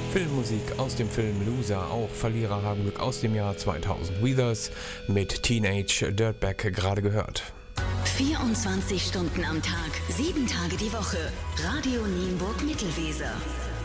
Filmmusik aus dem Film Loser, auch Verlierer haben Glück aus dem Jahr 2000. Weathers mit Teenage Dirtbag gerade gehört. 24 Stunden am Tag, 7 Tage die Woche. Radio Nienburg Mittelweser.